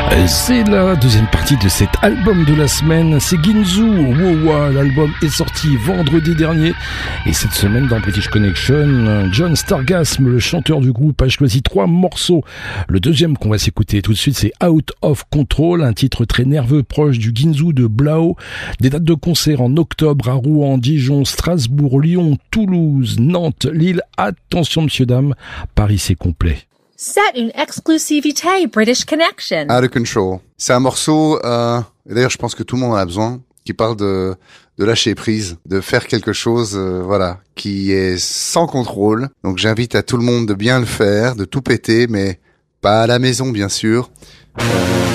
C'est la deuxième partie de cet album de la semaine, c'est Ginzu, Wowa. L'album est sorti vendredi dernier et cette semaine dans British Connection, John Stargasm, le chanteur du groupe, a choisi 3 morceaux. Le deuxième qu'on va s'écouter tout de suite, c'est Out of Control, un titre très nerveux proche du Ginzu de Blau. Des dates de concert en octobre à Rouen, Dijon, Strasbourg, Lyon, Toulouse, Nantes, Lille. Attention monsieur dame, Paris c'est complet. C'est une exclusivité British Connection. Out of Control. C'est un morceau, et d'ailleurs je pense que tout le monde en a besoin, qui parle de lâcher prise, de faire quelque chose, qui est sans contrôle. Donc j'invite à tout le monde de bien le faire, de tout péter, mais pas à la maison bien sûr.